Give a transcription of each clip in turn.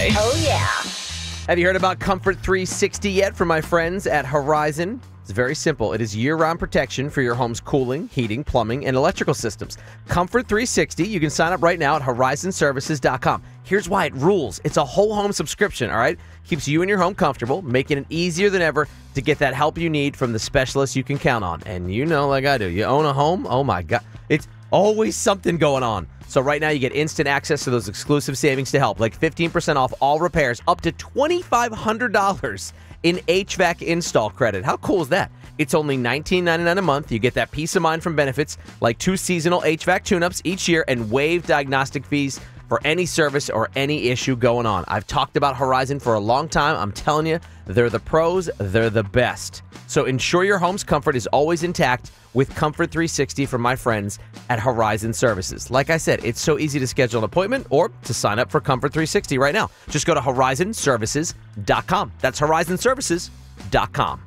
Friday. Oh, yeah. Have you heard about Comfort 360 yet from my friends at Horizon? It's very simple. It is year-round protection for your home's cooling, heating, plumbing, and electrical systems. Comfort 360, you can sign up right now at horizonservices.com. Here's why it rules. It's a whole home subscription, all right? Keeps you and your home comfortable, making it easier than ever to get that help you need from the specialists you can count on. And you know, like I do, you own a home? Oh my God. It's always something going on. So right now you get instant access to those exclusive savings to help, like 15% off all repairs, up to $2,500 in HVAC install credit. How cool is that? It's only $19.99 a month. You get that peace of mind from benefits like 2 seasonal HVAC tune-ups each year and waived diagnostic fees for any service or any issue going on. I've talked about Horizon for a long time. I'm telling you, they're the pros. They're the best. So ensure your home's comfort is always intact with Comfort 360 from my friends at Horizon Services. Like I said, it's so easy to schedule an appointment or to sign up for Comfort 360 right now. Just go to horizonservices.com. That's horizonservices.com.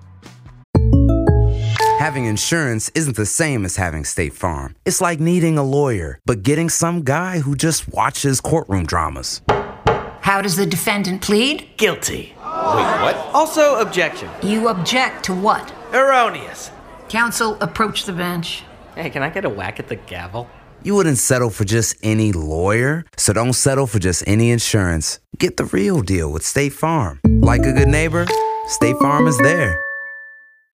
Having insurance isn't the same as having State Farm. It's like needing a lawyer, but getting some guy who just watches courtroom dramas. How does the defendant plead? Guilty. Wait, what? Also, objection. You object to what? Erroneous. Counsel, approach the bench. Hey, can I get a whack at the gavel? You wouldn't settle for just any lawyer, so don't settle for just any insurance. Get the real deal with State Farm. Like a good neighbor, State Farm is there.